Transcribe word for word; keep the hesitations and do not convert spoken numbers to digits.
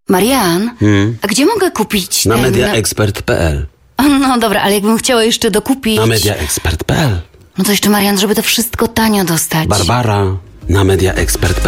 Marian, Hmm? a gdzie mogę kupić Na ten... mediaexpert kropka p l. No dobra, ale jakbym chciała jeszcze dokupić... Na mediaexpert kropka p l. No to jeszcze, Marian, żeby to wszystko tanio dostać. Barbara, na mediaexpert kropka p l.